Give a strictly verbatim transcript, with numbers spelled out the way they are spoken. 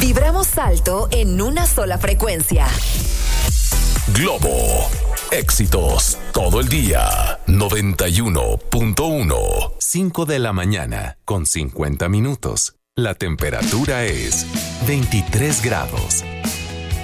Vibramos alto en una sola frecuencia. Globo. Éxitos todo el día. noventa y uno punto uno. cinco de la mañana con cincuenta minutos. La temperatura es veintitrés grados.